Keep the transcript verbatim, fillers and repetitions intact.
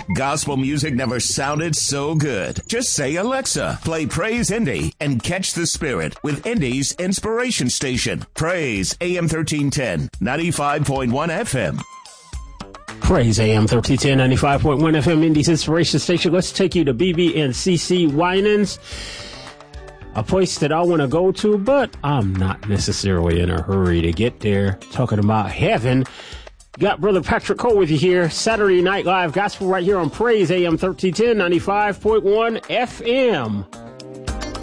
Gospel music never sounded so good. Just say, Alexa, play Praise Indy and catch the spirit with Indy's inspiration station. Praise A M thirteen ten, ninety-five point one F M. Praise A M thirteen ten, ninety-five point one F M, Indy's inspiration station. Let's take you to B B and C C Winans, a place that I want to go to, but I'm not necessarily in a hurry to get there. Talking about heaven. Got Brother Patrick Cole with you here. Saturday Night Live Gospel right here on Praise A M thirteen ten, ninety-five point one F M.